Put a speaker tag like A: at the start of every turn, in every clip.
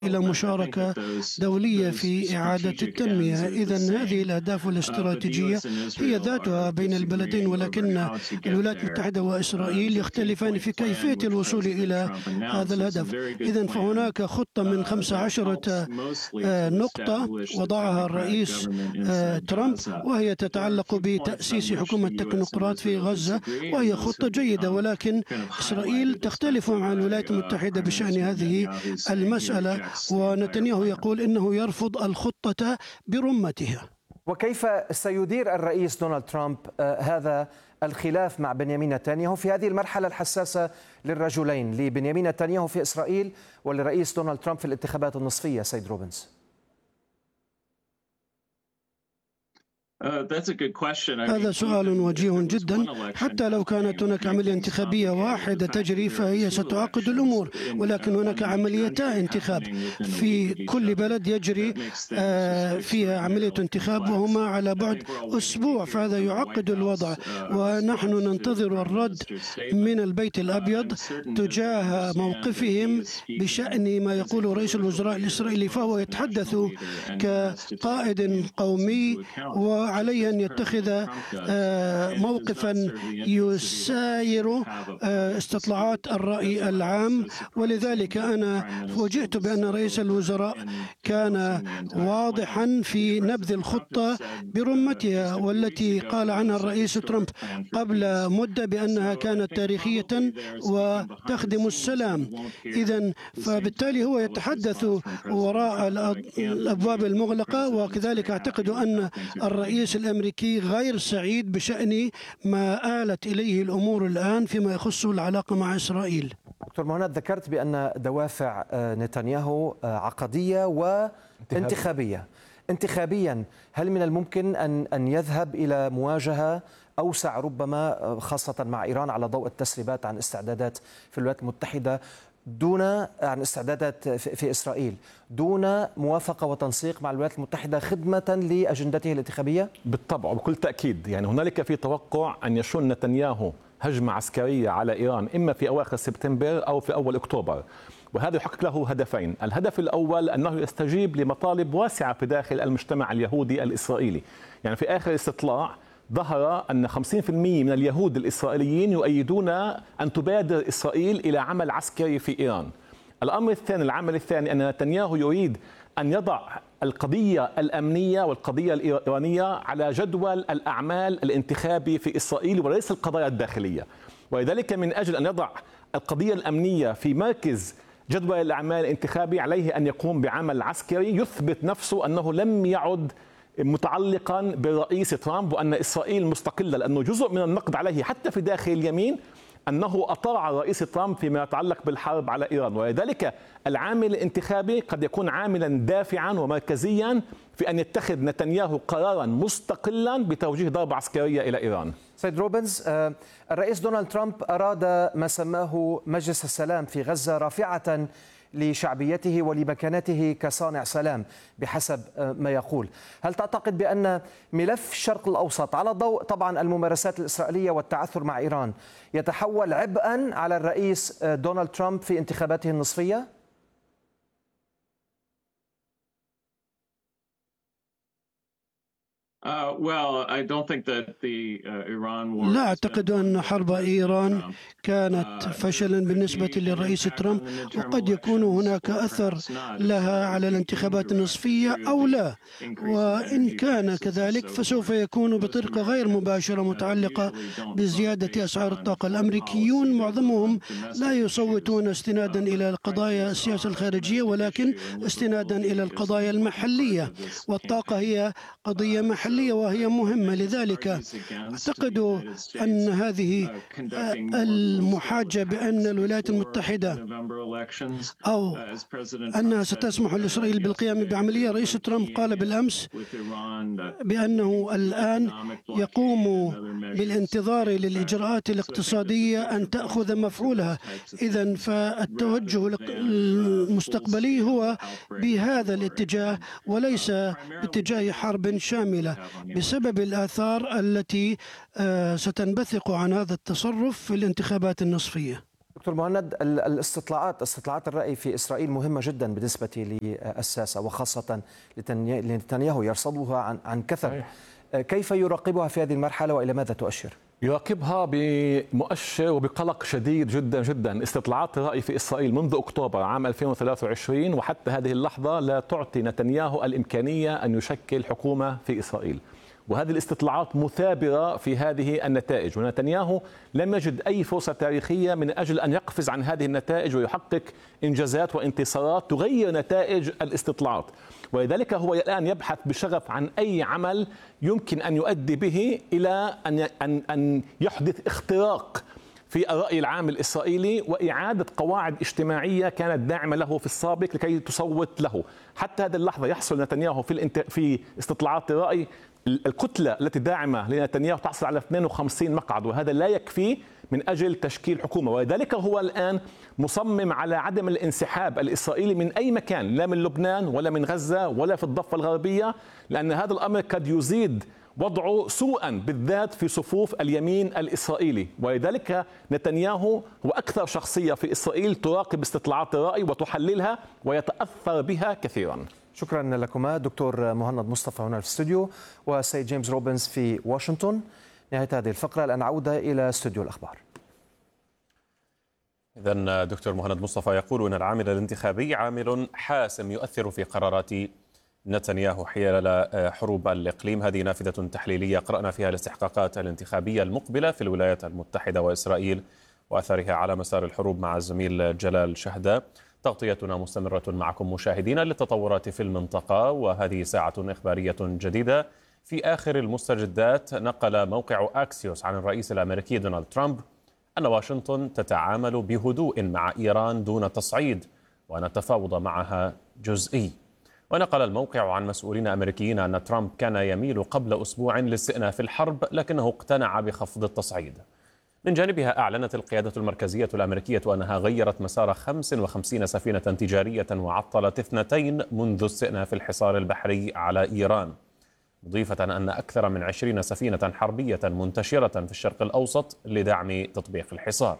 A: إلى مشاركة دولية في إعادة التنمية. إذن هذه الأهداف الاستراتيجية هي ذاتها بين البلدين، ولكن الولايات المتحدة وإسرائيل يختلفان في كيفية الوصول إلى هذا الهدف. إذن فهناك خطة من 15 نقطة وضعها الرئيس ترامب، وهي تتعلق بتأسيس حكومة تكنوقراط في غزة، وهي خطة جيدة، ولكن إسرائيل تختلف عن الولايات المتحدة بشأن هذه المسألة، ونتنياهو يقول إنه يرفض الخطة برمتها.
B: وكيف سيدير الرئيس دونالد ترامب هذا الخلاف مع بنيامين نتنياهو في هذه المرحلة الحساسة للرجلين، لبنيامين نتنياهو في إسرائيل وللرئيس دونالد ترامب في الانتخابات النصفية؟ سيد روبنز.
A: هذا سؤال وجيه جدا. حتى لو كانت هناك عملية انتخابية واحدة تجري فهي ستعقد الأمور، ولكن هناك عمليتا انتخاب في كل بلد يجري فيها عملية انتخاب، وهما على بعد أسبوع، فهذا يعقد الوضع. ونحن ننتظر الرد من البيت الأبيض تجاه موقفهم بشأن ما يقول رئيس الوزراء الإسرائيلي، فهو يتحدث كقائد قومي وعليه أن يتخذ موقفا يساير استطلاعات الرأي العام. ولذلك أنا فوجئت بأن رئيس الوزراء كان واضحا في نبذ الخطة برمتها، والتي قال عنها الرئيس ترامب قبل مدة بأنها كانت تاريخية وتخدم السلام. إذن فبالتالي هو يتحدث وراء الأبواب المغلقة، وكذلك أعتقد أن الرئيس الأمريكي غير سعيد بشأن ما آلت إليه الأمور الآن فيما يخص العلاقة مع إسرائيل.
B: دكتور مهند، ذكرت بأن دوافع نتنياهو عقدية وانتخابية. انتخابيا هل من الممكن أن يذهب إلى مواجهة أوسع ربما، خاصة مع إيران، على ضوء التسريبات عن استعدادات في الولايات المتحدة عن استعدادات في إسرائيل، دون موافقة وتنسيق مع الولايات المتحدة خدمة لأجندته الانتخابية؟
C: بالطبع وبكل تأكيد. يعني هنالك في توقع أن يشن نتنياهو هجمة عسكرية على إيران إما في أواخر سبتمبر أو في أول أكتوبر، وهذا يحقق له هدفين. الهدف الأول أنه يستجيب لمطالب واسعة في داخل المجتمع اليهودي الإسرائيلي. يعني في آخر استطلاع ظهر أن 50% من اليهود الإسرائيليين يؤيدون أن تبادر إسرائيل إلى عمل عسكري في إيران. العامل الثاني أن نتنياهو يريد أن يضع القضية الأمنية والقضية الإيرانية على جدول الأعمال الانتخابي في إسرائيل وليس القضايا الداخلية، ولذلك من أجل أن يضع القضية الأمنية في مركز جدول الأعمال الانتخابي عليه أن يقوم بعمل عسكري يثبت نفسه أنه لم يعد متعلقا بالرئيس ترامب وأن إسرائيل مستقلة، لأنه جزء من النقد عليه حتى في داخل اليمين أنه أطاع الرئيس ترامب فيما يتعلق بالحرب على إيران. ولذلك العامل الانتخابي قد يكون عاملا دافعا ومركزيا في أن يتخذ نتنياهو قرارا مستقلا بتوجيه ضربة عسكرية إلى إيران.
B: سيد روبنز، الرئيس دونالد ترامب أراد ما سماه مجلس السلام في غزة رافعة لشعبيته ولمكانته كصانع سلام بحسب ما يقول. هل تعتقد بأن ملف الشرق الأوسط على ضوء طبعا الممارسات الإسرائيلية والتعثر مع إيران يتحول عبئا على الرئيس دونالد ترامب في انتخاباته النصفية؟
A: لا أعتقد أن حرب إيران كانت فشلا بالنسبة للرئيس ترامب، وقد يكون هناك أثر لها على الانتخابات النصفية أو لا، وإن كان كذلك فسوف يكون بطريقة غير مباشرة متعلقة بزيادة أسعار الطاقة. الأمريكيون معظمهم لا يصوتون استنادا إلى القضايا السياسة الخارجية، ولكن استنادا إلى القضايا المحلية، والطاقة هي قضية محلية وهي مهمة. لذلك أعتقد أن هذه المحاجة بأن الولايات المتحدة أو أنها ستسمح لإسرائيل بالقيام بعملية، رئيس ترامب قال بالأمس بأنه الآن يقوم بالانتظار للإجراءات الاقتصادية أن تأخذ مفعولها. إذن فالتوجه المستقبلي هو بهذا الاتجاه وليس باتجاه حرب شاملة بسبب الآثار التي ستنبثق عن هذا التصرف في الانتخابات النصفية.
B: دكتور مهند، استطلاعات الرأي في إسرائيل مهمة جدا بالنسبة للساسة وخاصة لنتنياهو يرصدها عن كثب. كيف يراقبها في هذه المرحلة وإلى ماذا تؤشر؟
C: يراقبها بمؤشر وبقلق شديد جدا جدا. استطلاعات الرأي في إسرائيل منذ أكتوبر عام 2023 وحتى هذه اللحظة لا تعطي نتنياهو الإمكانية أن يشكل حكومة في إسرائيل، وهذه الاستطلاعات مثابرة في هذه النتائج، ونتنياهو لم يجد أي فرصة تاريخية من أجل أن يقفز عن هذه النتائج ويحقق إنجازات وانتصارات تغير نتائج الاستطلاعات. ولذلك هو الآن يبحث بشغف عن أي عمل يمكن أن يؤدي به إلى أن يحدث اختراق في الرأي العام الإسرائيلي وإعادة قواعد اجتماعية كانت داعمة له في السابق لكي تصوت له. حتى هذه اللحظة يحصل نتنياهو في استطلاعات الرأي، الكتلة التي داعمة لنتنياهو تحصل على 52 مقعد، وهذا لا يكفي من أجل تشكيل حكومة. ولذلك هو الآن مصمم على عدم الانسحاب الإسرائيلي من أي مكان، لا من لبنان ولا من غزة ولا في الضفة الغربية، لأن هذا الأمر قد يزيد وضعه سوءا بالذات في صفوف اليمين الإسرائيلي. ولذلك نتنياهو هو أكثر شخصية في إسرائيل تراقب استطلاعات الرأي وتحللها ويتأثر بها كثيرا.
B: شكرا لكما دكتور مهند مصطفى هنا في الاستوديو وسيد جيمس روبنز في واشنطن. نهاية هذه الفقرة، الآن عودة إلى استوديو الأخبار.
D: إذن دكتور مهند مصطفى يقول أن العامل الانتخابي عامل حاسم يؤثر في قرارات نتنياهو حيال حروب الإقليم. هذه نافذة تحليلية قرأنا فيها الاستحقاقات الانتخابية المقبلة في الولايات المتحدة وإسرائيل وأثرها على مسار الحروب مع الزميل جلال شهدة. تغطيتنا مستمرة معكم مشاهدينا للتطورات في المنطقة، وهذه ساعة إخبارية جديدة. في آخر المستجدات نقل موقع أكسيوس عن الرئيس الأمريكي دونالد ترامب أن واشنطن تتعامل بهدوء مع إيران دون تصعيد وأن التفاوض معها جزئي. ونقل الموقع عن مسؤولين أمريكيين أن ترامب كان يميل قبل أسبوع لاستئناف الحرب لكنه اقتنع بخفض التصعيد. من جانبها أعلنت القيادة المركزية الأمريكية أنها غيرت مسار 55 سفينة تجارية وعطلت 2 منذ استئناف الحصار البحري على إيران، مضيفة أن أكثر من 20 سفينة حربية منتشرة في الشرق الأوسط لدعم تطبيق الحصار.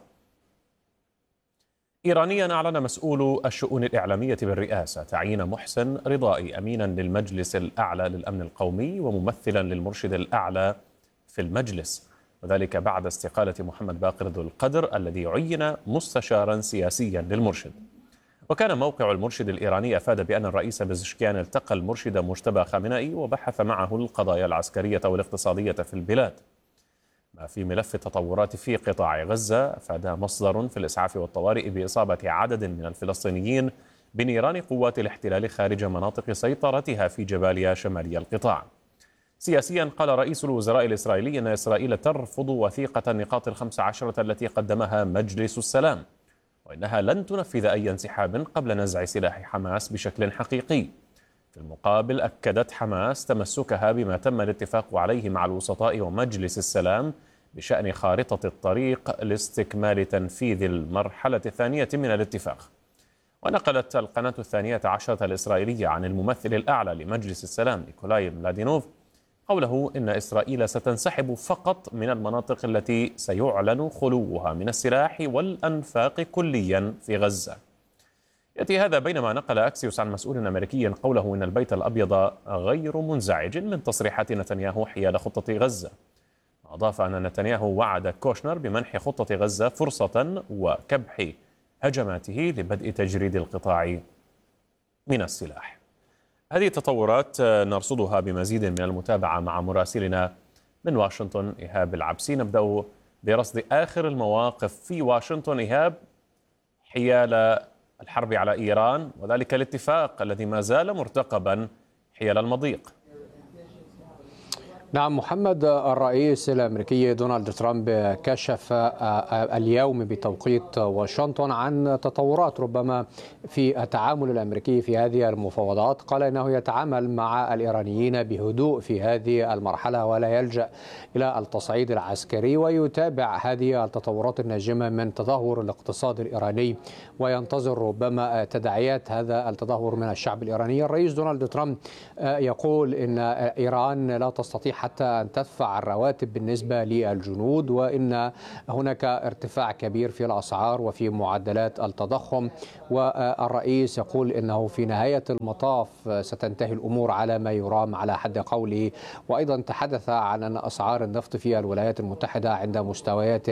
D: إيرانيا أعلن مسؤول الشؤون الإعلامية بالرئاسة تعيين محسن رضائي أمينا للمجلس الأعلى للأمن القومي وممثلا للمرشد الأعلى في المجلس، وذلك بعد استقالة محمد باقر ذو القدر الذي عين مستشارا سياسيا للمرشد. وكان موقع المرشد الإيراني أفاد بأن الرئيس بزشكيان التقى المرشد مجتبى خامنئي وبحث معه القضايا العسكرية والاقتصادية في البلاد. ما في ملف التطورات في قطاع غزة، أفاد مصدر في الإسعاف والطوارئ بإصابة عدد من الفلسطينيين بنيران قوات الاحتلال خارج مناطق سيطرتها في جباليا شمالي القطاع. سياسيا، قال رئيس الوزراء الإسرائيلي أن إسرائيل ترفض وثيقة النقاط 15 التي قدمها مجلس السلام، وإنها لن تنفذ أي انسحاب قبل نزع سلاح حماس بشكل حقيقي. في المقابل، أكدت حماس تمسكها بما تم الاتفاق عليه مع الوسطاء ومجلس السلام بشأن خارطة الطريق لاستكمال تنفيذ المرحلة الثانية من الاتفاق. ونقلت القناة 12 الإسرائيلية عن الممثل الأعلى لمجلس السلام نيكولاي ملادينوف قوله إن إسرائيل ستنسحب فقط من المناطق التي سيعلن خلوها من السلاح والأنفاق كليا في غزة. يأتي هذا بينما نقل أكسيوس عن مسؤول أمريكي قوله إن البيت الأبيض غير منزعج من تصريحات نتنياهو حيال خطة غزة. أضاف أن نتنياهو وعد كوشنر بمنح خطة غزة فرصة وكبح هجماته لبدء تجريد القطاع من السلاح. هذه التطورات نرصدها بمزيد من المتابعة مع مراسلنا من واشنطن إيهاب العبسي. نبدأ برصد آخر المواقف في واشنطن. إيهاب، حيال الحرب على إيران وذلك الاتفاق الذي ما زال مرتقبا حيال المضيق.
E: نعم محمد، الرئيس الأمريكي دونالد ترامب كشف اليوم بتوقيت واشنطن عن تطورات ربما في التعامل الأمريكي في هذه المفاوضات. قال إنه يتعامل مع الإيرانيين بهدوء في هذه المرحلة ولا يلجأ إلى التصعيد العسكري، ويتابع هذه التطورات الناجمة من تدهور الاقتصاد الإيراني وينتظر ربما تداعيات هذا التدهور من الشعب الإيراني. الرئيس دونالد ترامب يقول إن إيران لا تستطيع حتى أن تدفع الرواتب بالنسبة للجنود، وإن هناك ارتفاع كبير في الأسعار وفي معدلات التضخم. والرئيس يقول إنه في نهاية المطاف ستنتهي الأمور على ما يرام على حد قوله. وأيضا تحدث عن أن أسعار النفط في الولايات المتحدة عند مستويات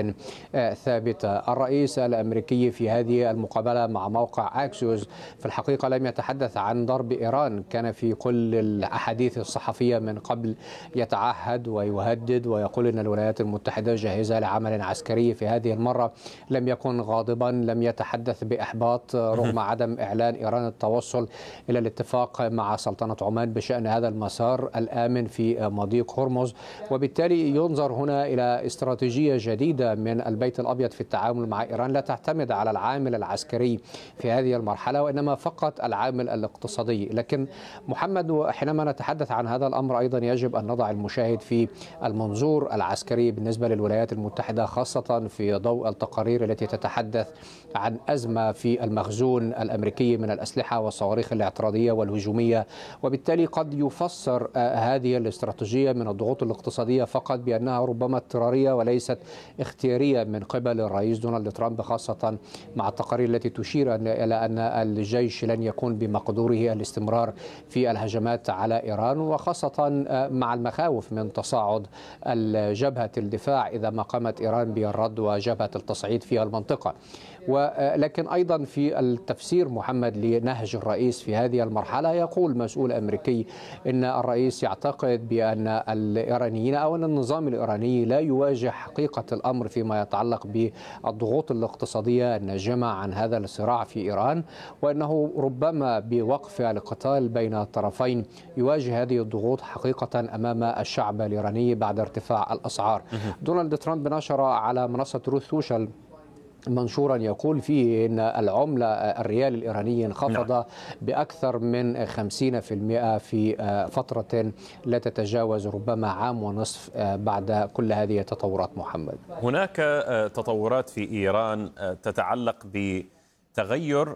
E: ثابتة. الرئيس الأمريكي في هذه المقابلة مع موقع أكسيوس في الحقيقة لم يتحدث عن ضرب إيران. كان في كل الأحاديث الصحفية من قبل يتعهد ويهدد ويقول أن الولايات المتحدة جاهزة لعمل عسكري. في هذه المرة لم يكن غاضبا، لم يتحدث بإحباط رغم عدم إعلان إيران التوصل إلى الاتفاق مع سلطنة عمان بشأن هذا المسار الآمن في مضيق هرمز. وبالتالي ينظر هنا إلى استراتيجية جديدة من البيت الأبيض في التعامل مع إيران، لا تعتمد على العامل العسكري في هذه المرحلة وإنما فقط العامل الاقتصادي. لكن محمد، حينما نتحدث عن هذا الأمر أيضا يجب أن نضع المشاهد في المنظور العسكري بالنسبة للولايات المتحدة، خاصة في ضوء التقارير التي تتحدث عن أزمة في المخزون الأمريكي من الأسلحة والصواريخ الاعتراضية والهجومية. وبالتالي قد يفسر هذه الاستراتيجية من الضغوط الاقتصادية فقط بأنها ربما اضطرارية وليست اختيارية من قبل الرئيس دونالد ترامب، خاصة مع التقارير التي تشير إلى أن الجيش لن يكون بمقدوره الاستمرار في الهجمات على إيران، وخاصة مع المخاوف من تصاعد جبهة الدفاع إذا ما قامت إيران بالرد وجبهة التصعيد في المنطقة. ولكن أيضا في التفسير محمد لنهج الرئيس في هذه المرحلة يقول مسؤول أمريكي إن الرئيس يعتقد بأن الإيرانيين أو أن النظام الإيراني لا يواجه حقيقة الأمر فيما يتعلق بالضغوط الاقتصادية الناجمة عن هذا الصراع في إيران، وأنه ربما بوقف القتال بين الطرفين يواجه هذه الضغوط حقيقة أمام الشعب الإيراني بعد ارتفاع الأسعار. دونالد ترامب نشر على منصة تروث سوشيال منشورا يقول فيه أن العملة الريال الإيراني انخفض بأكثر من 50% في فترة لا تتجاوز ربما عام ونصف بعد كل هذه التطورات. محمد،
D: هناك تطورات في إيران تتعلق بتغير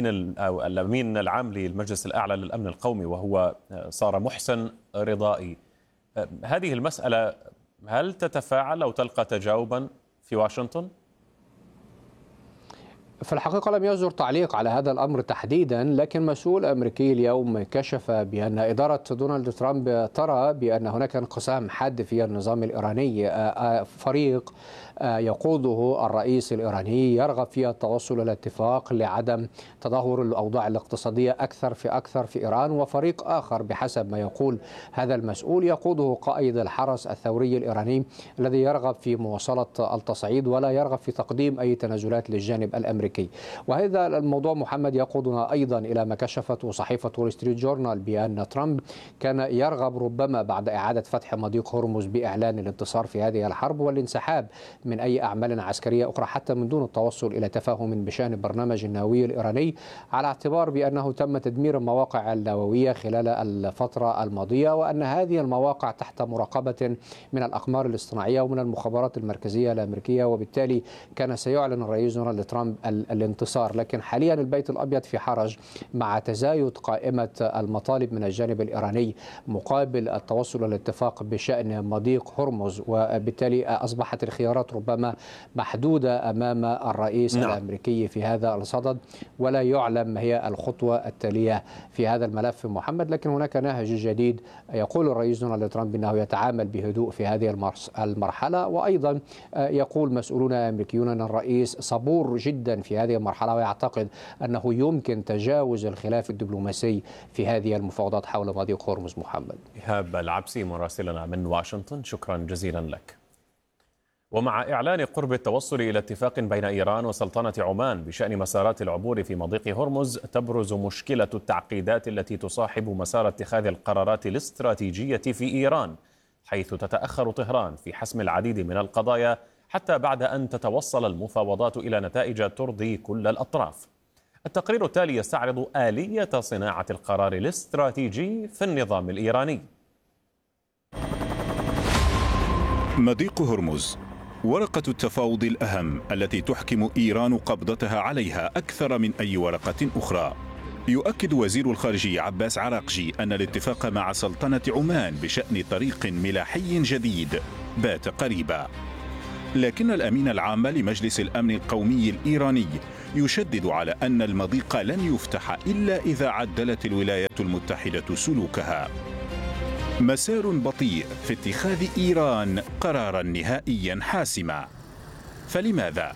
D: الأمين العام للمجلس الأعلى للأمن القومي، وهو صار محسن رضائي. هذه المسألة هل تتفاعل أو تلقى تجاوبا في واشنطن؟
E: في الحقيقة لم يصدر تعليق على هذا الأمر تحديدا، لكن مسؤول أمريكي اليوم كشف بأن إدارة دونالد ترامب ترى بأن هناك انقسام حاد في النظام الإيراني. فريق يقوده الرئيس الإيراني يرغب في التوصل إلى اتفاق لعدم تدهور الأوضاع الاقتصادية أكثر في إيران، وفريق آخر بحسب ما يقول هذا المسؤول يقوده قائد الحرس الثوري الإيراني الذي يرغب في مواصلة التصعيد ولا يرغب في تقديم أي تنازلات للجانب الأمريكي. وهذا الموضوع محمد يقودنا أيضا إلى ما كشفته صحيفة وول ستريت جورنال بأن ترامب كان يرغب ربما بعد إعادة فتح مضيق هرمز بإعلان الانتصار في هذه الحرب والانسحاب من أي أعمال عسكرية أخرى حتى من دون التوصل إلى تفاهم بشأن البرنامج النووي الإيراني، على اعتبار بأنه تم تدمير المواقع النووية خلال الفترة الماضية، وأن هذه المواقع تحت مراقبة من الأقمار الاصطناعية ومن المخابرات المركزية الأمريكية، وبالتالي كان سيعلن الرئيس دونالد ترامب الانتصار. لكن حاليا البيت الأبيض في حرج مع تزايد قائمة المطالب من الجانب الإيراني مقابل التوصل إلى الاتفاق بشأن مضيق هرمز، وبالتالي أصبحت الخيارات ربما محدودة أمام الرئيس الأمريكي في هذا الصدد، ولا يعلم ما هي الخطوة التالية في هذا الملف محمد. لكن هناك نهج جديد يقول الرئيس دونالد ترامب أنه يتعامل بهدوء في هذه المرحلة، وأيضا يقول مسؤولون أمريكيون أن الرئيس صبور جدا في هذه المرحلة ويعتقد أنه يمكن تجاوز الخلاف الدبلوماسي في هذه المفاوضات حول مضيق هرمز. محمد،
D: إيهاب العبسي مراسلنا من واشنطن، شكرا جزيلا لك. ومع إعلان قرب التوصل إلى اتفاق بين إيران وسلطنة عمان بشأن مسارات العبور في مضيق هرمز، تبرز مشكلة التعقيدات التي تصاحب مسار اتخاذ القرارات الاستراتيجية في إيران، حيث تتأخر طهران في حسم العديد من القضايا حتى بعد أن تتوصل المفاوضات إلى نتائج ترضي كل الأطراف. التقرير التالي يستعرض آلية صناعة القرار الاستراتيجي في النظام الإيراني.
F: مضيق هرمز ورقة التفاوض الأهم التي تحكم إيران قبضتها عليها أكثر من أي ورقة أخرى. يؤكد وزير الخارجية عباس عراقجي أن الاتفاق مع سلطنة عمان بشأن طريق ملاحي جديد بات قريبا، لكن الأمين العام لمجلس الأمن القومي الإيراني يشدد على أن المضيق لن يفتح إلا إذا عدلت الولايات المتحدة سلوكها. مسار بطيء في اتخاذ إيران قرارا نهائيا حاسما. فلماذا؟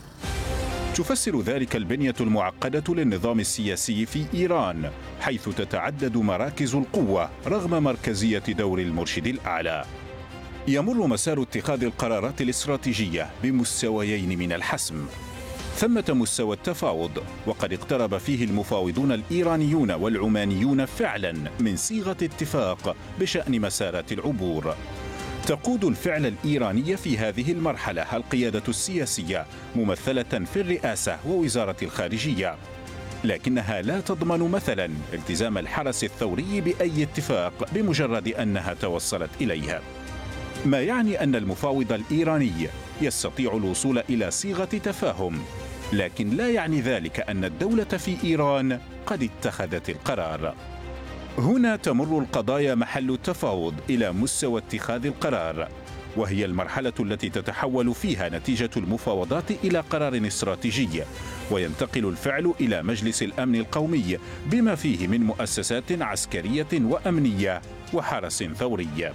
F: تفسر ذلك البنية المعقدة للنظام السياسي في إيران، حيث تتعدد مراكز القوة رغم مركزية دور المرشد الأعلى. يمر مسار اتخاذ القرارات الاستراتيجية بمستويين من الحسم. ثمة مستوى التفاوض، وقد اقترب فيه المفاوضون الإيرانيون والعمانيون فعلا من صيغة اتفاق بشأن مسارات العبور. تقود الفعل الإيراني في هذه المرحلة القيادة السياسية ممثلة في الرئاسة ووزارة الخارجية، لكنها لا تضمن مثلا التزام الحرس الثوري بأي اتفاق بمجرد أنها توصلت إليه، ما يعني أن المفاوض الإيراني يستطيع الوصول إلى صيغة تفاهم، لكن لا يعني ذلك أن الدولة في إيران قد اتخذت القرار. هنا تمر القضايا محل التفاوض إلى مستوى اتخاذ القرار، وهي المرحلة التي تتحول فيها نتيجة المفاوضات إلى قرار استراتيجي، وينتقل الفعل إلى مجلس الأمن القومي بما فيه من مؤسسات عسكرية وأمنية وحرس ثوري.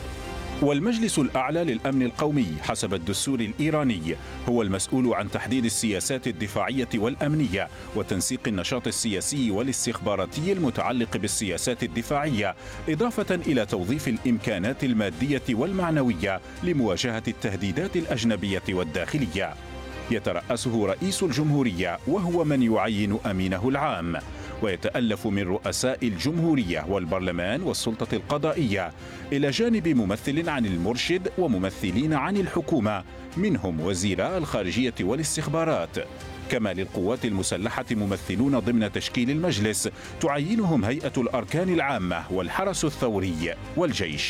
F: والمجلس الأعلى للأمن القومي حسب الدستور الإيراني هو المسؤول عن تحديد السياسات الدفاعية والأمنية وتنسيق النشاط السياسي والاستخباراتي المتعلق بالسياسات الدفاعية، إضافة إلى توظيف الإمكانات المادية والمعنوية لمواجهة التهديدات الأجنبية والداخلية. يترأسه رئيس الجمهورية وهو من يعين أمينه العام، ويتألف من رؤساء الجمهورية والبرلمان والسلطة القضائية، إلى جانب ممثل عن المرشد وممثلين عن الحكومة منهم وزيراء الخارجية والاستخبارات. كما للقوات المسلحة ممثلون ضمن تشكيل المجلس تعينهم هيئة الأركان العامة والحرس الثوري والجيش.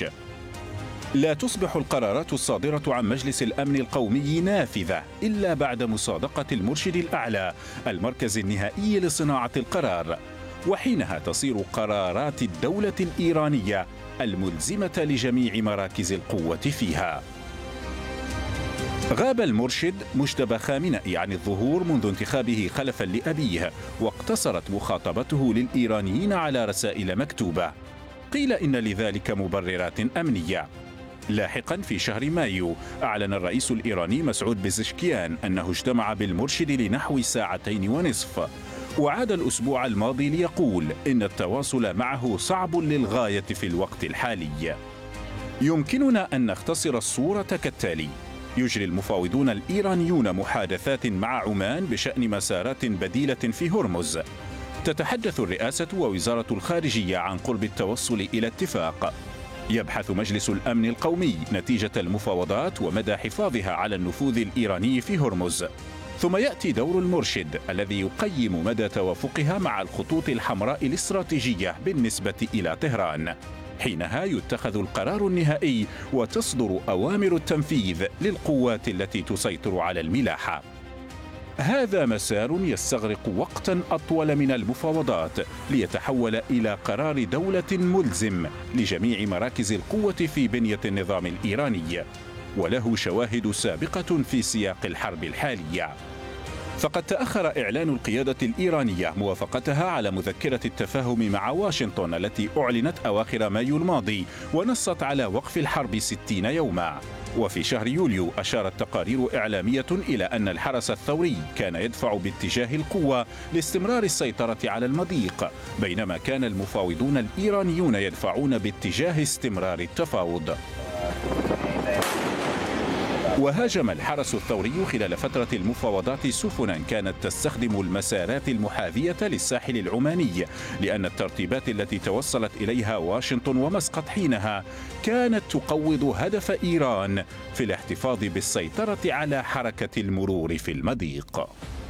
F: لا تصبح القرارات الصادرة عن مجلس الأمن القومي نافذة إلا بعد مصادقة المرشد الأعلى المركز النهائي لصناعة القرار، وحينها تصير قرارات الدولة الإيرانية الملزمة لجميع مراكز القوة فيها. غاب المرشد مجتبى خامنئي عن الظهور منذ انتخابه خلفا لأبيه، واقتصرت مخاطبته للإيرانيين على رسائل مكتوبة. قيل إن لذلك مبررات أمنية. لاحقا في شهر مايو أعلن الرئيس الإيراني مسعود بزشكيان أنه اجتمع بالمرشد لنحو 2.5 ساعات، وعاد الأسبوع الماضي ليقول إن التواصل معه صعب للغاية في الوقت الحالي. يمكننا أن نختصر الصورة كالتالي: يجري المفاوضون الإيرانيون محادثات مع عمان بشأن مسارات بديلة في هرمز. تتحدث الرئاسة ووزارة الخارجية عن قرب التوصل إلى اتفاق. يبحث مجلس الأمن القومي نتيجة المفاوضات ومدى حفاظها على النفوذ الإيراني في هرمز. ثم يأتي دور المرشد الذي يقيم مدى توافقها مع الخطوط الحمراء الاستراتيجية بالنسبة إلى طهران. حينها يتخذ القرار النهائي وتصدر أوامر التنفيذ للقوات التي تسيطر على الملاحة. هذا مسار يستغرق وقتا أطول من المفاوضات ليتحول إلى قرار دولة ملزم لجميع مراكز القوة في بنية النظام الإيراني، وله شواهد سابقة في سياق الحرب الحالية. فقد تأخر إعلان القيادة الإيرانية موافقتها على مذكرة التفاهم مع واشنطن التي أعلنت أواخر مايو الماضي ونصت على وقف الحرب 60 يوما. وفي شهر يوليو أشارت تقارير إعلامية إلى أن الحرس الثوري كان يدفع باتجاه القوة لاستمرار السيطرة على المضيق، بينما كان المفاوضون الإيرانيون يدفعون باتجاه استمرار التفاوض. وهاجم الحرس الثوري خلال فترة المفاوضات سفنا كانت تستخدم المسارات المحاذية للساحل العماني، لأن الترتيبات التي توصلت إليها واشنطن ومسقط حينها كانت تقوض هدف إيران في الاحتفاظ بالسيطرة على حركة المرور في المضيق.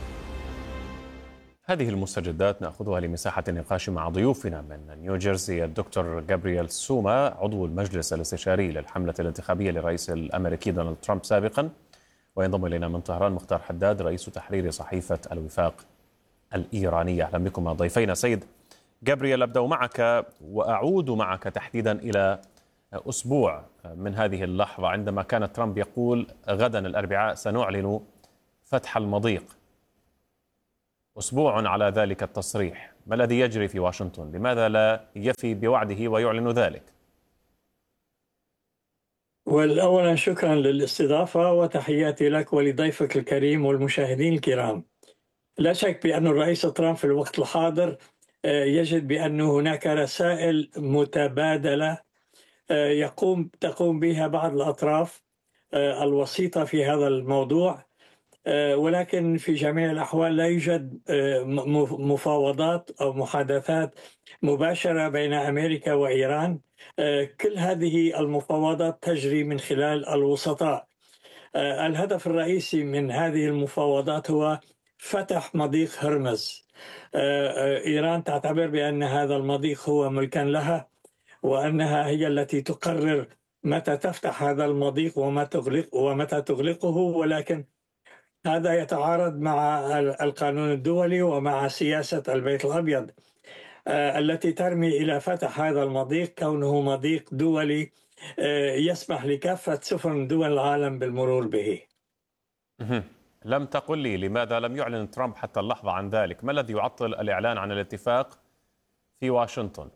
D: هذه المستجدات نأخذها لمساحة النقاش مع ضيوفنا من نيوجيرسي الدكتور جابرييل سوما عضو المجلس الاستشاري للحملة الانتخابية للرئيس الأمريكي دونالد ترامب سابقا، وينضم إلينا من طهران مختار حداد رئيس تحرير صحيفة الوفاق الإيرانية. أهلا بكم ضيفينا. سيد جابرييل، أبدأ معك وأعود معك تحديدا إلى أسبوع من هذه اللحظة عندما كان ترامب يقول غدا الأربعاء سنعلن فتح المضيق. أسبوع على ذلك التصريح، ما الذي يجري في واشنطن؟ لماذا لا يفي بوعده ويعلن ذلك؟
G: أولا شكرا للاستضافة وتحياتي لك ولضيفك الكريم والمشاهدين الكرام. لا شك بأن الرئيس ترامب في الوقت الحاضر يجد بأن هناك رسائل متبادلة تقوم بها بعض الأطراف الوسيطة في هذا الموضوع، ولكن في جميع الأحوال لا يوجد مفاوضات أو محادثات مباشرة بين أمريكا وإيران. كل هذه المفاوضات تجري من خلال الوسطاء. الهدف الرئيسي من هذه المفاوضات هو فتح مضيق هرمز. إيران تعتبر بأن هذا المضيق هو ملكا لها، وأنها هي التي تقرر متى تفتح هذا المضيق ومتى تغلقه، ولكن هذا يتعارض مع القانون الدولي ومع سياسة البيت الأبيض التي ترمي إلى فتح هذا المضيق كونه مضيق دولي يسمح لكافة سفن دول العالم بالمرور به.
D: لم تقل لي لماذا لم يعلن ترامب حتى اللحظة عن ذلك؟ ما الذي يعطل الإعلان عن الاتفاق في واشنطن؟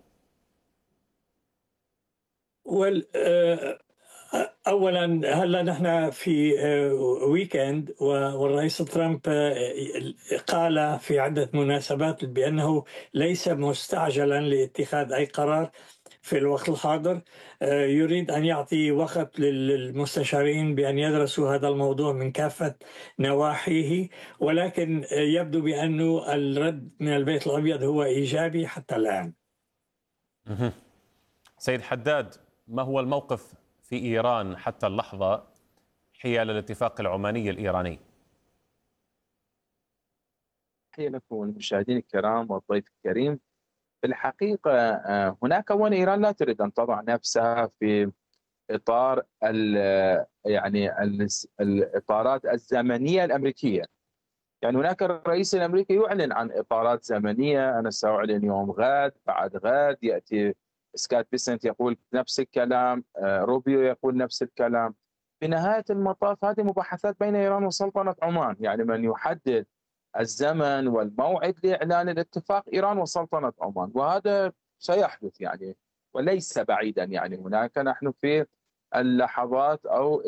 G: أولا هلا نحن في ويكند، والرئيس ترامب قال في عدة مناسبات بأنه ليس مستعجلا لاتخاذ أي قرار في الوقت الحاضر. يريد أن يعطي وقت للمستشارين بأن يدرسوا هذا الموضوع من كافة نواحيه، ولكن يبدو بأنه الرد من البيت الأبيض هو إيجابي حتى الآن.
D: سيد حداد، ما هو الموقف في إيران حتى اللحظة حيال الاتفاق العماني الإيراني؟
H: تحية لكم المشاهدين الكرام والضيف الكريم. في الحقيقة هناك إيران لا تريد أن تضع نفسها في إطار الإطارات الزمنية الأمريكية. يعني هناك الرئيس الأمريكي يعلن عن إطارات زمنية، أنا سأعلن يوم غد، بعد غد يأتي سكوت بيسنت يقول نفس الكلام، روبيو يقول نفس الكلام. في نهاية المطاف هذه مباحثات بين إيران وسلطنة عمان، يعني من يحدد الزمن والموعد لإعلان الاتفاق إيران وسلطنة عمان، وهذا سيحدث يعني وليس بعيدا. يعني هناك نحن في اللحظات أو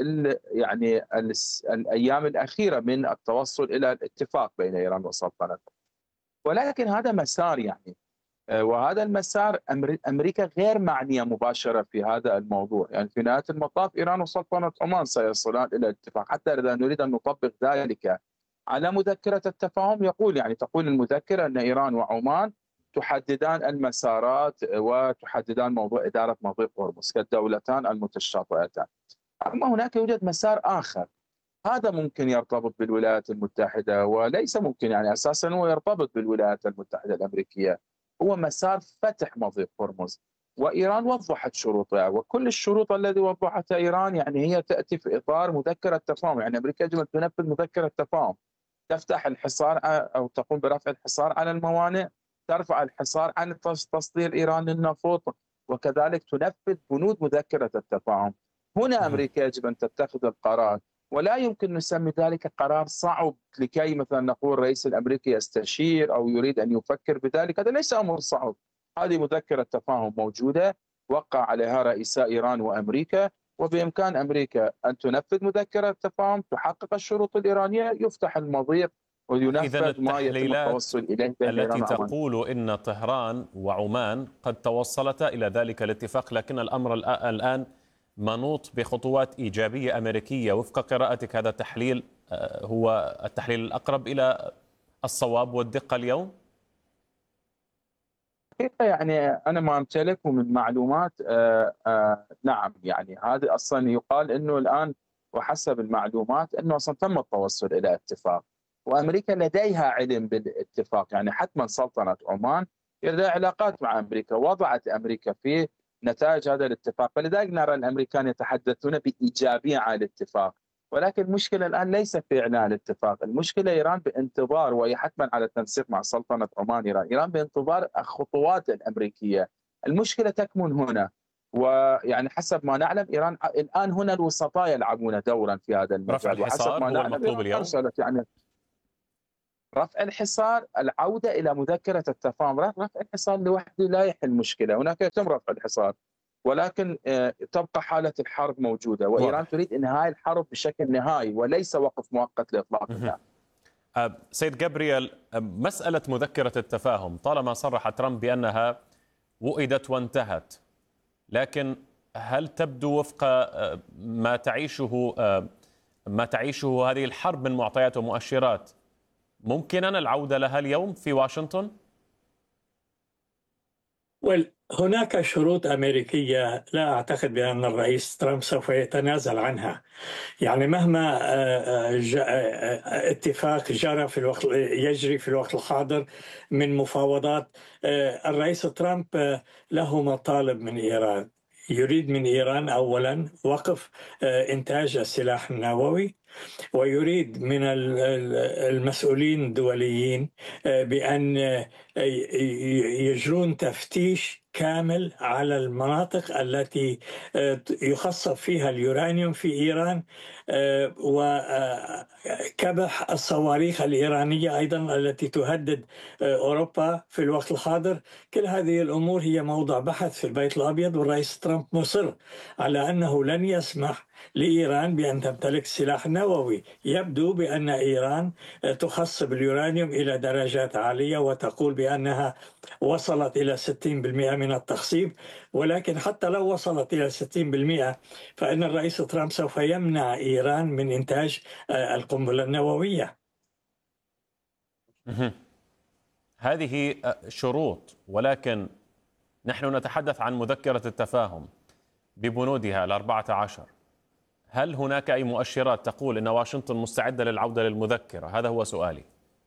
H: الأيام الأخيرة من التوصل إلى الاتفاق بين إيران وسلطنة، ولكن هذا مسار يعني، وهذا المسار أمريكا غير معنية مباشرة في هذا الموضوع. يعني في نهاية المطاف إيران وسلطنة عمان سيصلان إلى الاتفاق، حتى إذا نريد أن نطبق ذلك على مذكرة التفاهم تقول المذكرة أن إيران وعمان تحددان المسارات وتحددان موضوع إدارة مضيق هرمز كالدولتان المتشاطئتان. أما هناك يوجد مسار آخر، هذا ممكن يرتبط بالولايات المتحدة وليس ممكن، يعني أساسا هو يرتبط بالولايات المتحدة الأمريكية، هو مسار فتح مضيق هرمز. وإيران وضحت شروطها، وكل الشروط التي وضحتها إيران يعني هي تأتي في إطار مذكرة التفاهم. يعني أمريكا يجب أن تنفذ مذكرة التفاهم، تفتح الحصار أو تقوم برفع الحصار على الموانئ، ترفع الحصار عن تصدير إيران للنفط، وكذلك تنفذ بنود مذكرة التفاهم. هنا أمريكا يجب أن تتخذ القرار، ولا يمكن نسمي ذلك قرار صعب لكي مثلا نقول الرئيس الأمريكي يستشير أو يريد أن يفكر بذلك. هذا ليس أمر صعب، هذه مذكرة تفاهم موجودة وقع عليها رئيسا إيران وأمريكا، وبإمكان أمريكا أن تنفذ مذكرة التفاهم، تحقق الشروط الإيرانية، يفتح المضيق وينفذ ما يتم التوصل إليه
D: التي تقول إن طهران وعمان قد توصلتا إلى ذلك الاتفاق، لكن الأمر الآن منوط بخطوات إيجابية أمريكية. وفق قراءتك هذا التحليل هو التحليل الأقرب إلى الصواب والدقة اليوم؟
H: يعني أنا ما أمتلكه من معلومات نعم، يعني هذا أصلا يقال أنه الآن وحسب المعلومات أنه أصلا تم التوصل إلى اتفاق، وأمريكا لديها علم بالاتفاق. يعني حتما سلطنة عمان لديها علاقات مع أمريكا، وضعت أمريكا في نتائج هذا الاتفاق، فلذلك نرى الأمريكان يتحدثون بإيجابية عن الاتفاق. ولكن المشكلة الآن ليس في إعلان الاتفاق، المشكلة إيران بانتظار، وهي حتما على التنسيق مع سلطنة عمان. إيران بانتظار الخطوات الأمريكية. المشكلة تكمن هنا، ويعني حسب ما نعلم إيران الآن هنا الوسطاء يلعبون دورا في هذا المجال.
D: رفع الحصار هو المطلوب اليوم.
H: يعني رفع الحصار، العودة إلى مذكرة التفاهم. رفع الحصار لوحده لا يحل المشكلة، هناك يتم رفع الحصار، ولكن تبقى حالة الحرب موجودة، وإيران تريد إنهاء الحرب بشكل نهائي وليس وقف مؤقت لإطلاق النار.
D: سيد جابرييل، مسألة مذكرة التفاهم طالما صرح ترامب بأنها وئدت وانتهت، لكن هل تبدو وفق ما تعيشه هذه الحرب من معطيات ومؤشرات ممكنا العودة لها اليوم في واشنطن؟
G: هناك شروط أمريكية لا أعتقد بأن الرئيس ترامب سوف يتنازل عنها. يعني مهما اتفاق يجري في الوقت الحاضر من مفاوضات، الرئيس ترامب له مطالب من إيران. يريد من إيران أولا وقف إنتاج السلاح النووي، ويريد من المسؤولين الدوليين بأن يجرون تفتيش كامل على المناطق التي يخصب فيها اليورانيوم في إيران، وكبح الصواريخ الإيرانية أيضا التي تهدد أوروبا في الوقت الحاضر. كل هذه الأمور هي موضوع بحث في البيت الأبيض، والرئيس ترامب مصر على أنه لن يسمح لإيران بأن تمتلك سلاح نووي. يبدو بأن إيران تخصب اليورانيوم إلى درجات عالية، وتقول بأنها وصلت إلى 60% من التخصيب، ولكن حتى لو وصلت إلى 60% فإن الرئيس ترامب سوف يمنع إيران من إنتاج القنبلة النووية.
D: هذه شروط، ولكن نحن نتحدث عن مذكرة التفاهم ببنودها 14. هل هناك أي مؤشرات تقول أن واشنطن مستعدة للعودة للمذكرة؟ هذا هو سؤالي.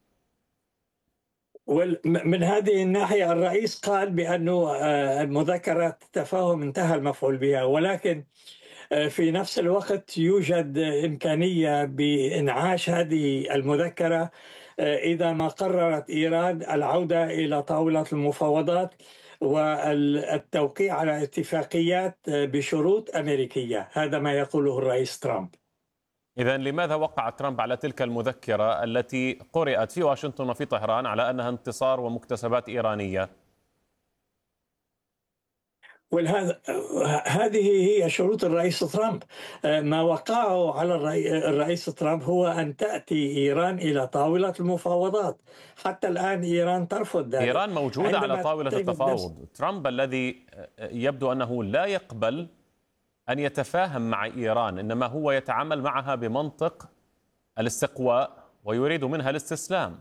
G: من هذه الناحية الرئيس قال بأنه مذكرة التفاهم انتهى المفعول بها، ولكن في نفس الوقت يوجد إمكانية بإنعاش هذه المذكرة إذا ما قررت إيران العودة إلى طاولة المفاوضات والتوقيع على اتفاقيات بشروط أمريكية. هذا ما يقوله الرئيس ترامب.
D: إذن لماذا وقع ترامب على تلك المذكرة التي قرأت في واشنطن وفي طهران على أنها انتصار ومكتسبات إيرانية؟
G: هذه هي شروط الرئيس ترامب. ما وقعه على الرئيس ترامب هو أن تأتي إيران إلى طاولة المفاوضات. حتى الآن إيران ترفض ذلك.
D: إيران موجودة على طاولة التفاوض. ترامب الذي يبدو أنه لا يقبل أن يتفاهم مع إيران، إنما هو يتعامل معها بمنطق الاستقواء ويريد منها الاستسلام.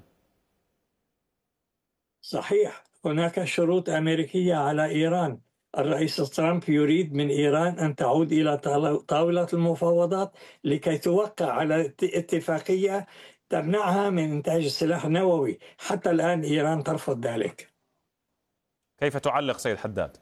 G: صحيح، هناك شروط أمريكية على إيران. الرئيس ترامب يريد من إيران أن تعود إلى طاولة المفاوضات لكي توقع على اتفاقية تمنعها من إنتاج السلاح النووي. حتى الآن إيران ترفض ذلك.
D: كيف تعلق سيد حداد؟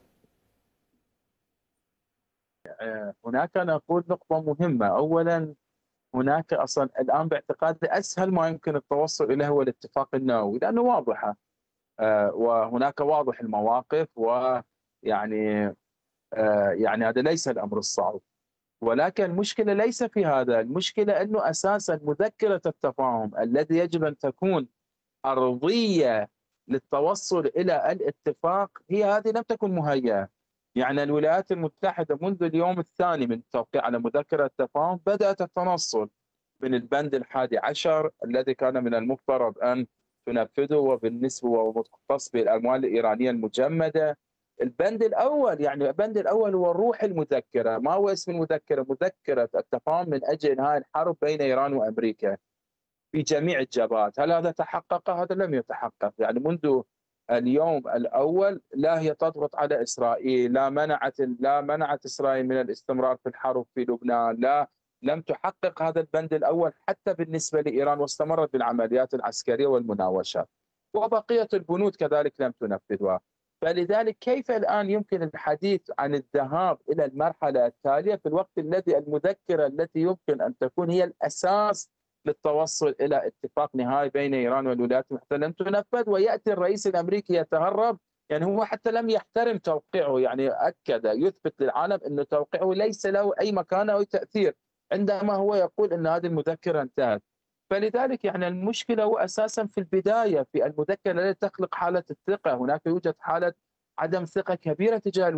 H: هناك نقول نقطة مهمة. أولا هناك أصلا الآن باعتقادي أسهل ما يمكن التوصل إليه هو الاتفاق النووي، لأنه واضحة وهناك واضح المواقف، ويعني يعني هذا ليس الأمر الصعب. ولكن المشكلة ليس في هذا، المشكلة أنه أساسا مذكرة التفاهم الذي يجب أن تكون أرضية للتوصل إلى الاتفاق هي هذه لم تكن مهيئة. يعني الولايات المتحدة منذ اليوم الثاني من التوقيع على مذكرة التفاهم بدأت التنصل من البند 11 الذي كان من المفترض أن تنفذه، وبالنسبة ومختص بالأموال الإيرانية المجمدة. البند الأول، يعني البند الأول هو روح المذكرة، ما هو اسم المذكرة؟ مذكرة التفاهم من أجل إنهاء الحرب بين إيران وأمريكا في جميع الجبهات. هل هذا تحقق؟ هذا لم يتحقق. يعني منذ اليوم الأول لا هي تضغط على إسرائيل، لا منعت إسرائيل من الاستمرار في الحرب في لبنان، لم تحقق هذا البند الأول حتى بالنسبة لإيران، واستمرت بالعمليات العسكرية والمناوشات، وبقية البنود كذلك لم تنفذها. فلذلك كيف الآن يمكن الحديث عن الذهاب إلى المرحلة التالية في الوقت الذي المذكرة التي يمكن أن تكون هي الأساس للتوصل إلى اتفاق نهائي بين إيران والولايات المتحدة لم تنفذ، ويأتي الرئيس الأمريكي يتهرب. يعني هو حتى لم يحترم توقيعه، يعني أكد يثبت للعالم أن توقيعه ليس له أي مكانة أو تأثير عندما هو يقول أن هذه المذكرة انتهت. فلذلك يعني المشكلة هو أساسا في البداية في المذكرة التي تخلق حالة الثقة. هناك يوجد حالة عدم ثقة كبيرة تجاه